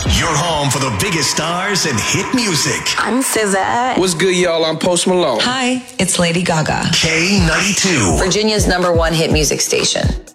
Your home for the biggest stars and hit music. I'm SZA. What's good, y'all? I'm Post Malone. Hi, it's Lady Gaga. K92. Virginia's #1 hit music station.